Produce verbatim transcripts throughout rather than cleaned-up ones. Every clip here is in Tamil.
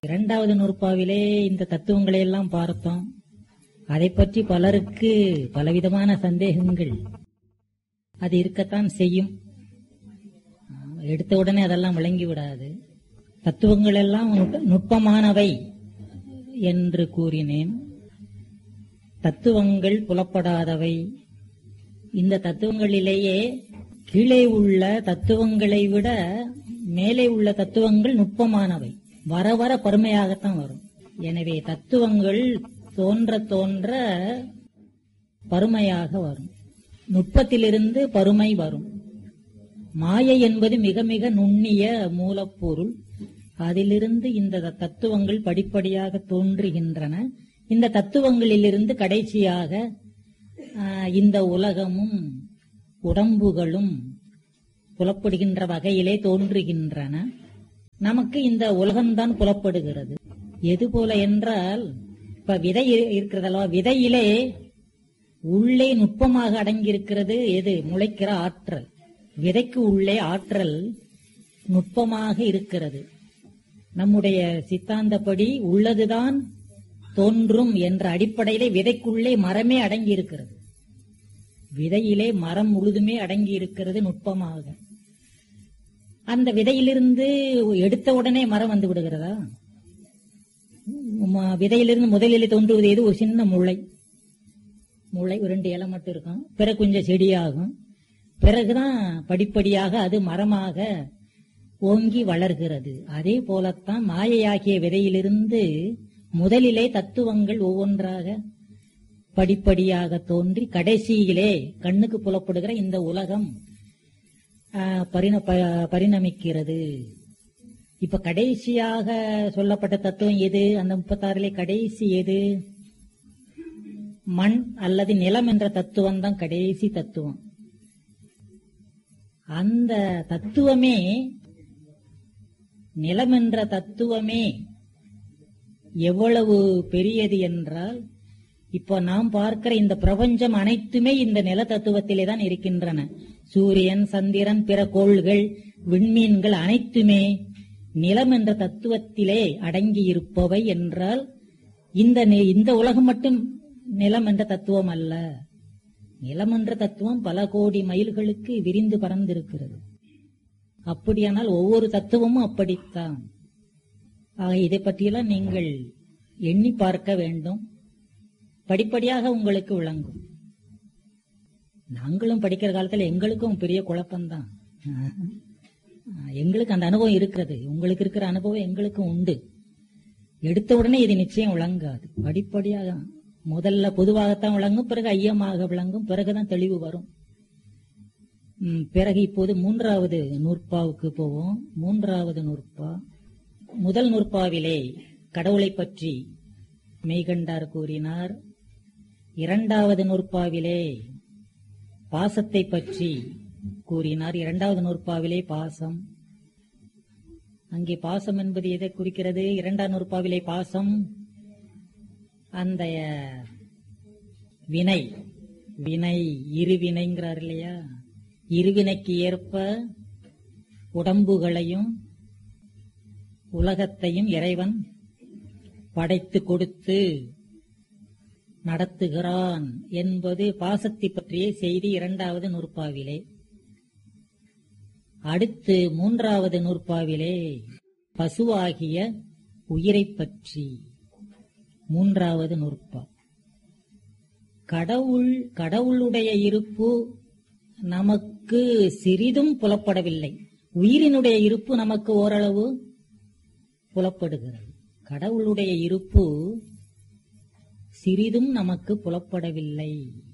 இரண்டாவது நூற்பாவிலே இந்த தத்துவங்களை எல்லாம் பார்த்தோம். அதை பற்றி பலருக்கு பலவிதமான சந்தேகங்கள் அது இருக்கத்தான் செய்யும். எடுத்த உடனே அதெல்லாம் விளங்கி விடாது. தத்துவங்கள் எல்லாம் நுட்பமானவை என்று கூறினேன். தத்துவங்கள் புலப்படாதவை. இந்த தத்துவங்களிலேயே கீழே உள்ள தத்துவங்களை விட மேலே உள்ள தத்துவங்கள் நுட்பமானவை. வர வர பருமையாகத்தான் வரும். எனவே தத்துவங்கள் தோன்ற தோன்ற பருமையாக வரும். நுட்பத்திலிருந்து பருமை வரும். மாயை என்பது மிக மிக நுண்ணிய மூலப்பொருள். அதிலிருந்து இந்த தத்துவங்கள் படிப்படியாக தோன்றுகின்றன. இந்த தத்துவங்களிலிருந்து கடைசியாக இந்த உலகமும் உடம்புகளும் புலப்படுகின்ற வகையிலே தோன்றுகின்றன. நமக்கு இந்த உலகம்தான் புலப்படுகிறது. எது போல என்றால், இப்ப விதை இருக்கிறதல்லவா, விதையிலே உள்ளே நுட்பமாக அடங்கியிருக்கிறது எது? முளைக்கிற ஆற்றல். விதைக்கு உள்ளே ஆற்றல் நுட்பமாக இருக்கிறது. நம்முடைய சித்தாந்தப்படி உள்ளதுதான் தோன்றும் என்ற அடிப்படையிலே விதைக்குள்ளே மரமே அடங்கி இருக்கிறது. விதையிலே மரம் முழுதுமே அடங்கி இருக்கிறது நுட்பமாக. அந்த விதையிலிருந்து எடுத்த உடனே மரம் வந்து விடுகிறதா? விதையிலிருந்து முதலிலே தோன்றுவது எது? ஒரு சின்ன முளை. முளை ரெண்டு இலை மட்டும் இருக்கும். பிறகு கொஞ்சம் செடியாகும். பிறகுதான் படிப்படியாக அது மரமாக ஓங்கி வளர்கிறது. அதே போலத்தான் மாயையாகிய விதையிலிருந்து முதலிலே தத்துவங்கள் ஒவ்வொன்றாக படிப்படியாக தோன்றி கடைசியிலே கண்ணுக்கு புலப்படுகிற இந்த உலகம் பரிணமிக்கிறது. இப்ப கடைசியாக சொல்லப்பட்ட தத்துவம் எது? அந்த முப்பத்தாறிலே கடைசி எது? மண் அல்லது நிலம் என்ற தத்துவம் தான் கடைசி தத்துவம். அந்த தத்துவமே, நிலம் என்ற தத்துவமே எவ்வளவு பெரியது என்றால், இப்போ நாம் பார்க்கிற இந்த பிரபஞ்சம் அனைத்துமே இந்த நில தத்துவத்திலே தான் இருக்கின்றன. சூரியன், சந்திரன், பிற கோள்கள், விண்மீன்கள் அனைத்துமே நிலம் என்ற தத்துவத்திலே அடங்கி இருப்பவை என்றால், இந்த இந்த உலகம் மட்டும் நிலம் என்ற தத்துவம் அல்ல. நிலம் என்ற தத்துவம் பல கோடி மைல்களுக்கு விரிந்து பறந்திருக்கிறது. அப்படியானால் ஒவ்வொரு தத்துவமும் அப்படித்தான். ஆக இதை பற்றியெல்லாம் நீங்கள் எண்ணி பார்க்க வேண்டும். படிப்படியாக உங்களுக்கு விளங்கும். நாங்களும் படிக்கிற காலத்துல எங்களுக்கும் பெரிய குழப்பம்தான். எங்களுக்கு அந்த அனுபவம் இருக்கிறது. உங்களுக்கு இருக்கிற அனுபவம் எங்களுக்கும் உண்டு. எடுத்த உடனே இது நிச்சயம் விளங்காது. படிப்படியாக முதல்ல பொதுவாகத்தான் விளங்கும், பிறகு ஐயமாக விளங்கும், பிறகுதான் தெளிவு வரும். பிறகு இப்போது மூன்றாவது நூற்பாவுக்கு போவோம். மூன்றாவது நூற்பா, முதல் நூற்பாவிலே கடவுளை பற்றி மெய்கண்டார் கூறினார். இரண்டாவது நூற்பாவிலே பாசத்தை பற்றி கூறினார். இரண்டாவது நூற்பாவிலே பாசம். அங்கே பாசம் என்பது எதை குறிக்கிறது? இரண்டாம் நூற்பாவிலே பாசம் அந்த வினை, வினை இருவினைங்கிறார் இல்லையா? இருவினைக்கு ஏற்ப உடம்புகளையும் உலகத்தையும் இறைவன் படைத்து கொடுத்து நடத்துகிறான் என்பது பாசத்தை பற்றிய செய்தி இரண்டாவது நூற்பாவிலே. அடுத்து மூன்றாவது நூற்பாவிலே பசுவாகிய உயிரை பற்றி மூன்றாவது நூற்பா. கடவுள், கடவுளுடைய இருப்பு நமக்கு சிறிதும் புலப்படவில்லை. உயிரினுடைய இருப்பு நமக்கு ஓரளவு புலப்படுகிறது. கடவுளுடைய இருப்பு சிறிதும் நமக்கு புலப்படவில்லை.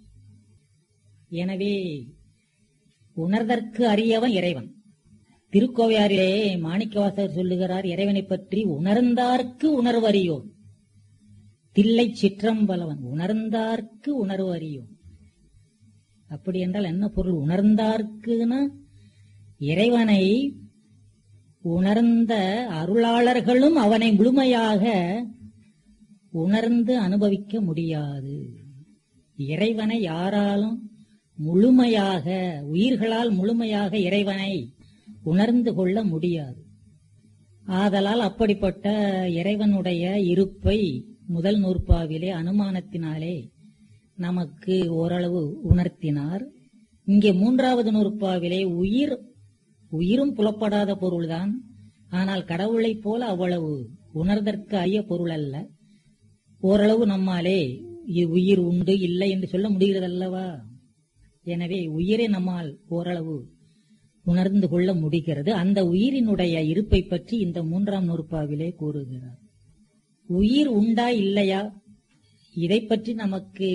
எனவே உணர்தற்கு அறியவன் இறைவன். திருக்கோவையாரிலே மாணிக்கவாசகர் சொல்லுகிறார், இறைவனை பற்றி உணர்ந்தார்க்கு உணர்வு அறியோன். தில்லை சிற்றம்பலவன் உணர்ந்தார்க்கு உணர்வு அறியோன். அப்படி என்றால் என்ன பொருள்? உணர்ந்தார்க்குன்னா இறைவனை உணர்ந்த அருளாளர்களும் அவனை முழுமையாக உணர்ந்து அனுபவிக்க முடியாது. இறைவனை யாராலும் முழுமையாக, உயிர்களால் முழுமையாக இறைவனை உணர்ந்து கொள்ள முடியாது. ஆதலால் அப்படிப்பட்ட இறைவனுடைய இருப்பை முதல் நூற்பாவிலே அனுமானத்தினாலே நமக்கு ஓரளவு உணர்த்தினார். இங்கே மூன்றாவது நூற்பாவிலே உயிர் உயிரும் புலப்படாத பொருள்தான், ஆனால் கடவுளைப் போல அவ்வளவு உணர்தற்கு அரிய பொருள் அல்ல. ஓரளவு நம்மாலே உயிர் உண்டு இல்லை என்று சொல்ல முடிகிறதல்லவா? எனவே உயிரை நம்மால் ஓரளவு உணர்ந்து கொள்ள முடிகிறது. அந்த உயிரினுடைய இருப்பை பற்றி இந்த மூன்றாம் நூற்பாவிலே கூறுகிறார். உயிர் உண்டா இல்லையா, இதை பற்றி நமக்கு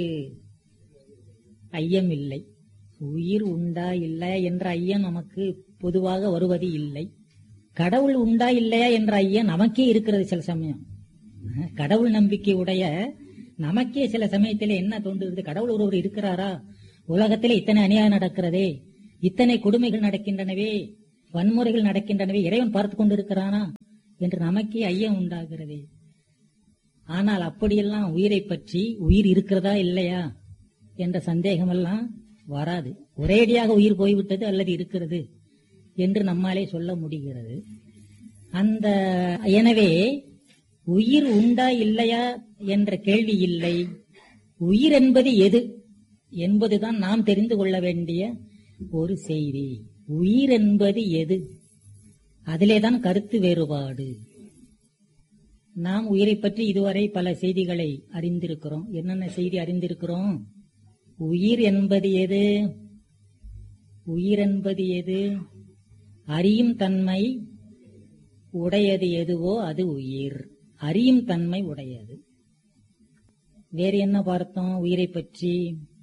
ஐயம் இல்லை. உயிர் உண்டா இல்லையா என்ற ஐயம் நமக்கு பொதுவாக வருவது இல்லை. கடவுள் உண்டா இல்லையா என்ற ஐயம் நமக்கே இருக்கிறது. சில சமயம் கடவுள் நம்பிக்கை உடைய நமக்கே சில சமயத்திலே என்ன தோன்றுகிறது, கடவுள் ஒருவர் இருக்கிறாரா, உலகத்திலே இத்தனை அநியாயம் நடக்கிறதே, இத்தனை கொடுமைகள் நடக்கின்றனவே, வன்முறைகள் நடக்கின்றனவே, இறைவன் பார்த்து கொண்டிருக்கிறானா என்று நமக்கே ஐயம் உண்டாகிறதே. ஆனால் அப்படியெல்லாம் உயிரை பற்றி உயிர் இருக்கிறதா இல்லையா என்ற சந்தேகமெல்லாம் வராது. ஒரேடியாக உயிர் போய்விட்டது அல்லது இருக்கிறது என்று நம்மாலே சொல்ல முடிகிறது. அந்த எனவே உயிர் உண்டா இல்லையா என்ற கேள்வி இல்லை. உயிர் என்பது எது என்பதுதான் நாம் தெரிந்து கொள்ள வேண்டிய ஒரு செய்தி. உயிர் என்பது எது, அதிலேதான் கருத்து வேறுபாடு. நாம் உயிரை பற்றி இதுவரை பல செய்திகளை அறிந்திருக்கிறோம். என்னென்ன செய்தி அறிந்திருக்கிறோம்? உயிர் என்பது எது? உயிர் என்பது எது? அறியும் தன்மை உடையது எதுவோ அது உயிர். அறியும் தன்மை உடையது. வேறு என்ன பார்த்தோம் உயிரை பற்றி?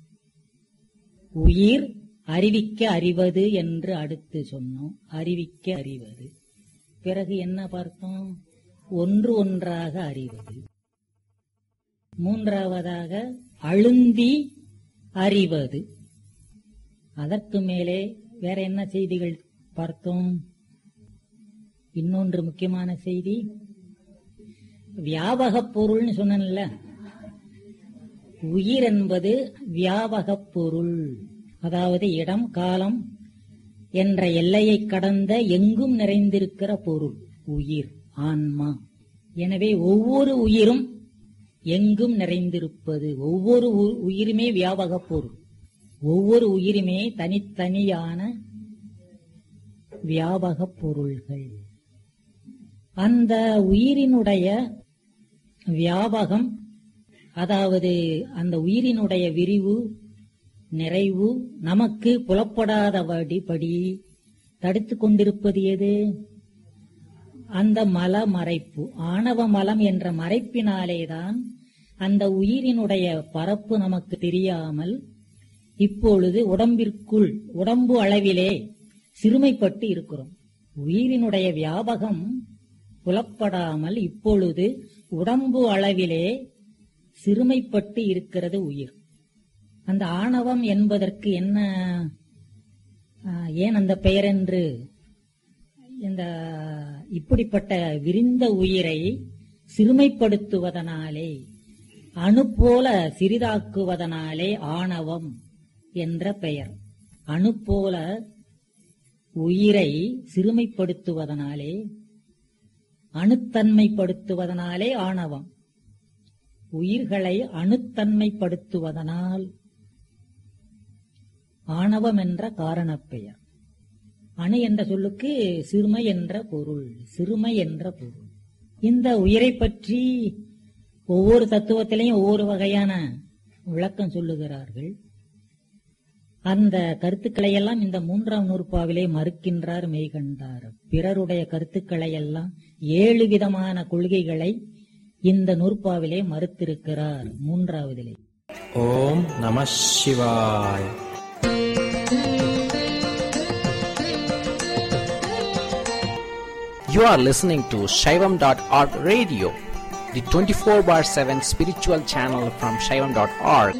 உயிர் அறிவிக்க அறிவது என்று அடுத்து சொன்னோம். அறிவிக்க அறிவது. பிறகு என்ன பார்த்தோம்? ஒன்று ஒன்றாக அறிவது. மூன்றாவதாக அழுந்தி அறிவது. அதற்கு மேலே வேற என்ன செய்திகள் பார்த்தோம்? இன்னொன்று முக்கியமான செய்தி வியாபகப் பொருள்னு சொன்னேன்ல. உயிர் என்பது வியாபகப் பொருள், அதாவது இடம் காலம் என்ற எல்லையை கடந்த எங்கும் நிறைந்திருக்கிற பொருள் உயிர், ஆன்மா. எனவே ஒவ்வொரு உயிரும் எங்கும் நிறைந்திருப்பது. ஒவ்வொரு உயிருமே வியாபகப் பொருள். ஒவ்வொரு உயிருமே தனித்தனியான வியாபகப் பொருள்கள். அந்த உயிரினுடைய வியாபகம், அதாவது அந்த உயிரினுடைய விரிவு நிறைவு நமக்கு புலப்படாதபடி படி தடுத்து கொண்டிருப்பது எது? அந்த மல மறைப்பு, ஆணவ மலம் என்ற மறைப்பினாலேதான் அந்த உயிரினுடைய பரப்பு நமக்கு தெரியாமல் இப்பொழுது உடம்பிற்குள் உடம்பு அளவிலே சிறுமைப்பட்டு இருக்கிறோம். உயிரினுடைய வியாபகம் புலப்படாமல் இப்பொழுது உடம்பு அளவிலே சிறுமைப்பட்டு இருக்கிறது உயிர். அந்த ஆணவம் என்பதற்கு என்ன, ஏன் அந்த பெயர் என்று, இந்த இப்படிப்பட்ட விரிந்த உயிரை சிறுமைப்படுத்துவதனாலே, அணு போல சிறிதாக்குவதனாலே ஆணவம் என்ற பெயர். அணு போல உயிரை சிறுமைப்படுத்துவதனாலே, அணுத்தன்மைப்படுத்துவதனாலே ஆணவம். உயிர்களை அணுத்தன்மைப்படுத்துவதனால் ஆணவம் என்ற காரணப் பெயர். அணு என்ற சொல்லுக்கு சிறுமை என்ற பொருள், சிறுமை என்ற பொருள். இந்த உயிரை பற்றி ஒவ்வொரு தத்துவத்திலையும் ஒவ்வொரு வகையான விளக்கம் சொல்லுகிறார்கள். அந்த கருத்துக்களை எல்லாம் இந்த மூன்றாம் நூற்பாவிலே மறுக்கின்றார் மெய்கண்டார். பிறருடைய கருத்துக்களை எல்லாம் ஏழு விதமான கொள்கைகளை இந்த நூற்பாவிலே மறுத்திருக்கிறார். மூன்றாவதிலே ஓம் நம சிவாய. You are listening to Shaivam dot org radio, the twenty-four bar seven spiritual channel from Shaivam dot org.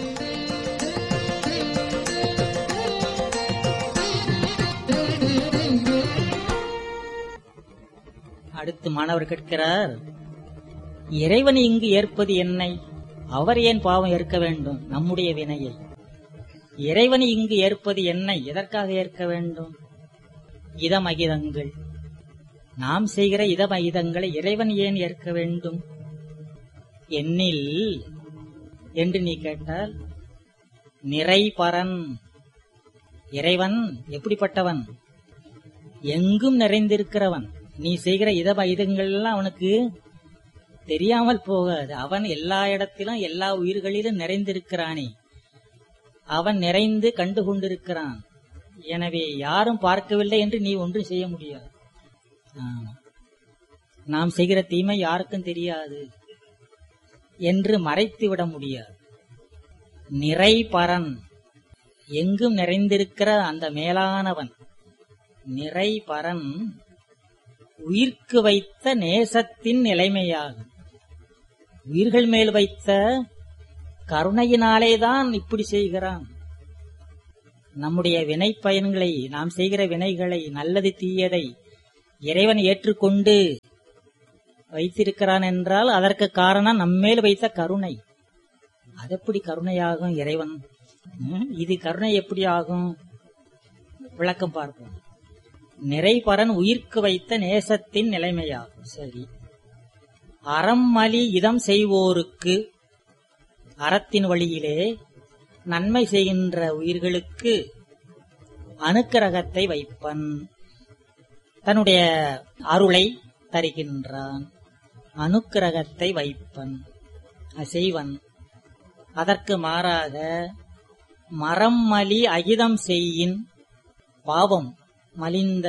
அடுத்து மாணவர் கேட்கிறார், இறைவன் இங்கு ஏற்பது என்னை? அவர் ஏன் பாவம் ஏற்க வேண்டும் நம்முடைய வினையை? இறைவன் இங்கு ஏற்பது என்னை எதற்காக ஏற்க வேண்டும்? இதமகிதங்கள் நாம் செய்கிற இதமயிதங்களை இறைவன் ஏன் ஏற்க வேண்டும் என்னில் என்று நீ கேட்டால், நிறைபரன் இறைவன் எப்படிப்பட்டவன்? எங்கும் நிறைந்திருக்கிறவன். நீ செய்கிற இதமயிதங்கள் எல்லாம் அவனுக்கு தெரியாமல் போகாது. அவன் எல்லா இடத்திலும் எல்லா உயிர்களிலும் நிறைந்திருக்கிறானே, அவன் நிறைந்து கண்டு கொண்டிருக்கிறான். எனவே யாரும் பார்க்கவில்லை என்று நீ ஒன்றும் செய்ய முடியாது. நாம் செய்கிற தீமை யாருக்கும் தெரியாது என்று மறைத்து விட முடியாது. நிறைபரன் எங்கும் நிறைந்திருக்கிற அந்த மேலானவன் நிறைபரன் உயிர்க்கு வைத்த நேசத்தின் நிலைமையாகும். உயிர்கள் மேல் வைத்த கருணையினாலேதான் இப்படி செய்கிறான். நம்முடைய வினை பயன்களை, நாம் செய்கிற வினைகளை, நல்லது தீயதை இறைவன் ஏற்றுக்கொண்டு வைத்திருக்கிறான் என்றால் அதற்கு காரணம் நம்மேல் வைத்த கருணை. அதெப்படி கருணையாகும் இறைவன்? இது கருணை எப்படி ஆகும்? விளக்கம் பார்ப்போம். நிறைபரன் உயிர்க்கு வைத்த நேசத்தின் நிலைமையாகும். சரி, அறம்மலி இதம் செய்வோருக்கு, அறத்தின் வழியிலே நன்மை செய்கின்ற உயிர்களுக்கு அனுக்கிரகத்தை வைப்பன், தன்னுடைய அருளை தருகின்றான். அனுக்கிரகத்தை வைப்பன் செய்வன். அதற்கு மாறாக மரம்மலி அகிதம் செய்யின், பாவம் மலிந்த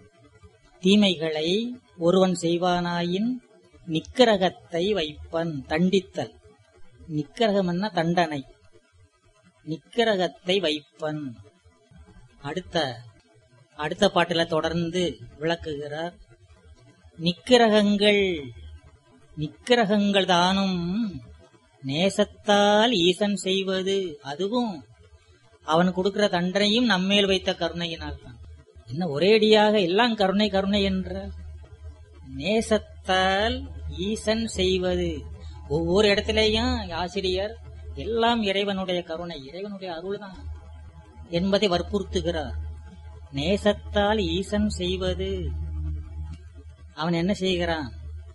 தீமைகளை ஒருவன் செய்வானாயின் நிக்கிரகத்தை வைப்பன், தண்டித்தல். நிக்கிரகம் என்ன? தண்டனை. நிக்கிரகத்தை வைப்பன். அடுத்த அடுத்த பாட்டில தொடர்ந்து விளக்குகிறார். நிக்கிரகங்கள் நிக்கிரகங்கள் தானும் நேசத்தால் ஈசன் செய்வது, அதுவும் அவன் கொடுக்கிற தண்டனையும் நம்மேல் வைத்த கருணையினால் தான். என்ன ஒரேடியாக எல்லாம் கருணை கருணை என்ற நேசத்தால் ஈசன் செய்வது. ஒவ்வொரு இடத்திலேயும் ஆசிரியர் எல்லாம் இறைவனுடைய கருணை, இறைவனுடைய அருள் தான் என்பதை வற்புறுத்துகிறார். நேசத்தால் ஈசன் செய்வது. அவன் என்ன செய்கிறான்?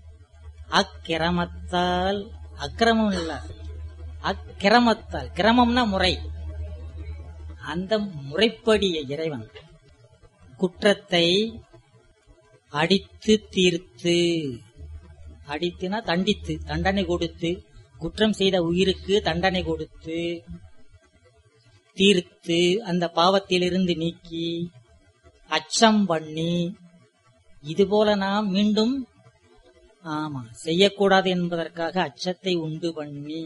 அக்கிரமத்தால், அக்கிரமம் இல்ல, அக்கிரமத்தால், கிரமம்னா முறை, அந்த முறைப்படிய இறைவன் குற்றத்தை அடித்து தீர்த்து, அடித்துனா தண்டித்து, தண்டனை கொடுத்து, குற்றம் செய்த உயிருக்கு தண்டனை கொடுத்து தீர்த்து, அந்த பாவத்திலிருந்து நீக்கி அச்சம் பண்ணி, இதுபோல நாம் மீண்டும் ஆமா செய்யக்கூடாது என்பதற்காக அச்சத்தை உண்டு பண்ணி,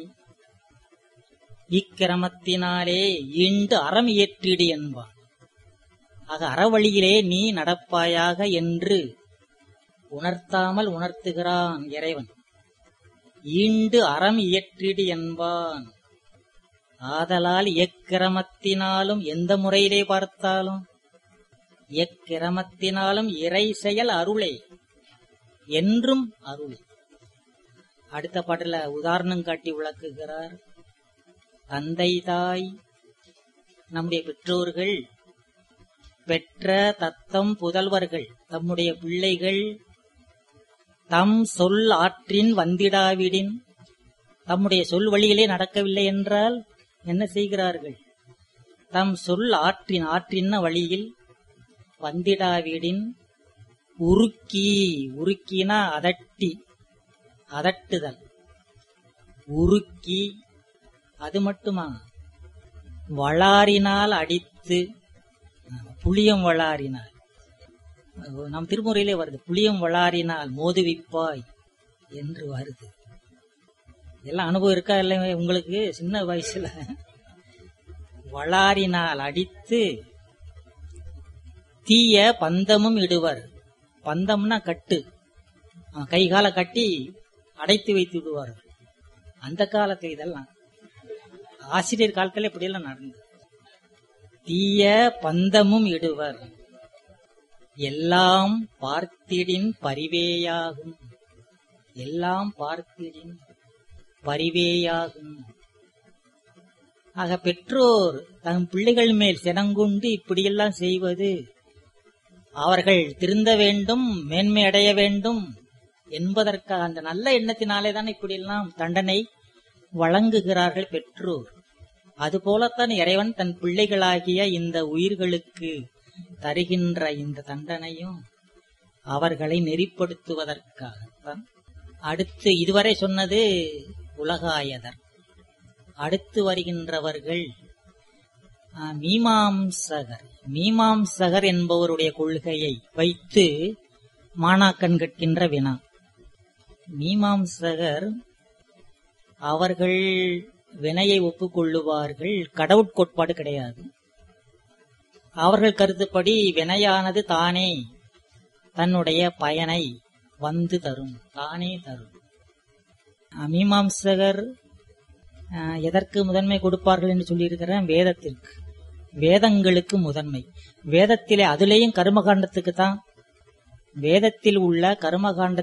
இக்கிரமத்தினாலே ஈண்டு அறம் இயற்றிடு என்பான். ஆக அறவழியிலே நீ நடப்பாயாக என்று உணர்த்தாமல் உணர்த்துகிறான் இறைவன். ஈண்டு அறம் இயற்றிடு என்பான். ஆதலால் எக்கிரமத்தினாலும், எந்த முறையிலே பார்த்தாலும் எக்கிரமத்தினாலும் இறை செயல் அருளே, என்றும் அருளே. அடுத்த பாட்டுல உதாரணம் காட்டி விளக்குகிறார். தந்தை தாய், நம்முடைய பெற்றோர்கள், பெற்ற தத்தம் புதல்வர்கள், தம்முடைய பிள்ளைகள் தம் சொல் ஆற்றின் வந்திடாவிடின், தம்முடைய சொல் வழியிலே நடக்கவில்லை என்றால் என்ன செய்கிறார்கள்? தம் சொல் ஆற்றின், ஆற்றின வழியில் வந்திடாவிடின் உருக்கி, உருக்கினா அதட்டி, அதட்டுதல், உருக்கி. அது மட்டுமா? வளாரினால் அடித்து, புளியம் வளாரினால், நம் திருமுறையிலே வருது, புளியம் வளாரினால் மோதுவிப்பாய் என்று வருது. எல்லாம் அனுபவம் இருக்கா இல்லை உங்களுக்கு? சின்ன வயசுல வளாரினால் அடித்து தீய பந்தமும் இடுவர். பந்தம்னா கட்டு, கை கால கட்டி அடைத்து வைத்து விடுவார். அந்த காலத்துல இதெல்லாம் ஆசிரியர் காலத்துல இப்படி எல்லாம் நடந்தது. தீய பந்தமும் இடுவர், எல்லாம் பார்த்திடின் பரிவேயாகும். எல்லாம் பார்த்திடின் பரிவேயாகும். ஆக பெற்றோர் தம் பிள்ளைகள் மேல் சினங்கொண்டு இப்படியெல்லாம் செய்வது அவர்கள் திருந்த வேண்டும், மேன்மை அடைய வேண்டும் என்பதற்காக அந்த நல்ல எண்ணத்தினாலே தான் இப்படியெல்லாம் தண்டனை வழங்குகிறார்கள் பெற்றோர். அதுபோலத்தான் இறைவன் தன் பிள்ளைகளாகிய இந்த உயிர்களுக்கு தருகின்ற இந்த தண்டனையும் அவர்களை நெறிப்படுத்துவதற்காகத்தான். அடுத்து இதுவரை சொன்னது உலகாயதர். அடுத்து வருகின்றவர்கள் மீமாம்சகர். மீமாம்சகர் என்பவருடைய கொள்கையை வைத்து மாணாக்கன் கேட்கின்ற வினா. மீமாம்சகர் அவர்கள் வினையை ஒப்புக்கொள்ளுவார்கள், கடவுட்கோட்பாடு கிடையாது. அவர்கள் கருத்துப்படி வினையானது தானே தன்னுடைய பயனை வந்து தரும், தானே தரும். மீமாம்சகர் எதற்கு முதன்மை கொடுப்பார்கள் என்று சொல்லியிருக்கிறேன்? வேதத்திற்கு, வேதங்களுக்கு முதன்மை. வேதத்திலே அதிலேயும் கர்மகாண்டத்துக்கு தான், வேதத்தில் உள்ள கர்மகாண்ட